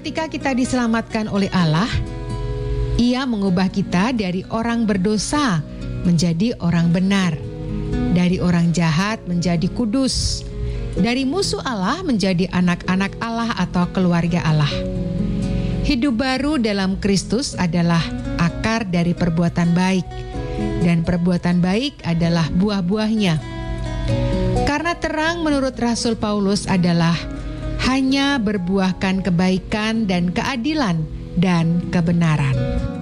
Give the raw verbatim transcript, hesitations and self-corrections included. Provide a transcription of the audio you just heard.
ketika kita diselamatkan oleh Allah, Ia mengubah kita dari orang berdosa menjadi orang benar, dari orang jahat menjadi kudus, dari musuh Allah menjadi anak-anak Allah atau keluarga Allah. Hidup baru dalam Kristus adalah akar dari perbuatan baik, dan perbuatan baik adalah buah-buahnya. Karena terang menurut Rasul Paulus adalah hanya berbuahkan kebaikan dan keadilan dan kebenaran.